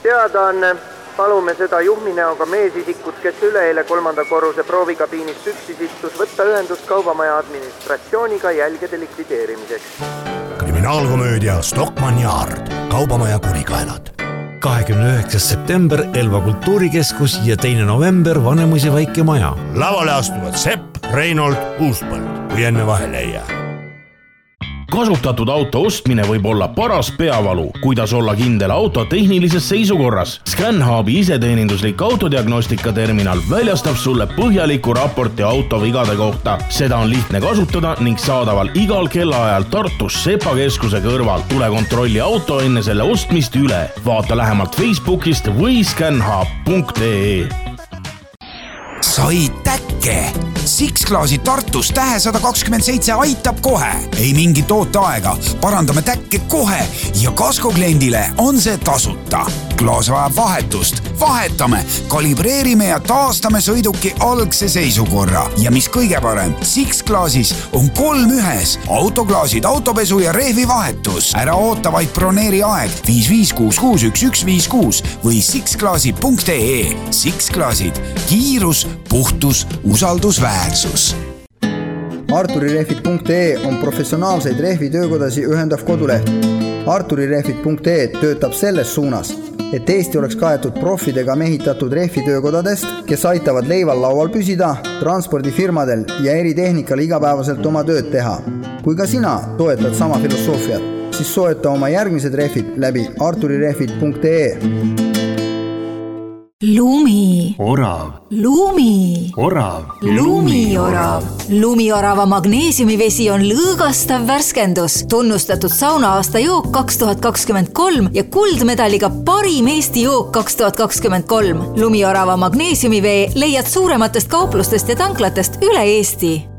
Teadaanne. Palume seda juhminäoga meesisikut, kes üleeile 3. korruse proovikabiinis püksis istus, võtta ühendust kaubamaja administratsiooniga jälgede likvideerimiseks. Kriminaalkomöödia Stockmann Yard, kaubamaja kurikaelad. 29. september Elva kultuurikeskus ja 2. november Vanemuise Väikemaja. Lavale astuvad Sepp, Reinold, Uuspõld, kui enne vahele ei jää. Kasutatud auto ostmine võib olla paras peavalu. Kuidas olla kindel auto tehnilises seisukorras? ScanHubi iseteeninduslik autodiagnostika terminal väljastab sulle põhjaliku raporti auto vigade kohta. Seda on lihtne kasutada ning saadaval igal kellaajal Tartus Sepa keskuse kõrval. Tule kontrolli auto enne selle ostmist üle. Vaata lähemalt Facebookist või scanhub.ee. Sai täkke! Sixglasi Tartus tähe 127 aitab kohe. Ei mingit ooteaega. Parandame täkke kohe ja kaskokliendile on see tasuta. Klaas vajab vahetust. Vahetame, kalibreerime ja taastame sõiduki algse seisukorra. Ja mis kõige parem, Sixglasis on 3 ühes. Autoklaasid, autopesu ja rehvi vahetus. Ära oota vaid broneeri aeg 55661156 või sixglasi.ee. Sixglasid, kiirus, puhtus, usaldusväärsus. Arturirehvid.ee on professionaalseid rehvitöökodasi ühendav koduleht. Arturirehvid.ee töötab selles suunas, et Eesti oleks kaetud profidega mehitatud rehvitöökodadest, kes aitavad leival laual püsida, transpordifirmadel ja eritehnikal igapäevaselt oma tööd teha. Kui ka sina toetad sama filosoofiat, siis soeta oma järgmised rehvid läbi arturirehvid.ee. Lumi. Orav. Lumi. Orav. Lumiorav. Lumiorava magneesiumivesi on lõõgastav värskendus, tunnustatud sauna-aasta jook 2023 ja kuldmedaliga parim Eesti jook 2023. Lumiorava magneesiumivee leiad suurematest kauplustest ja tanklatest üle Eesti.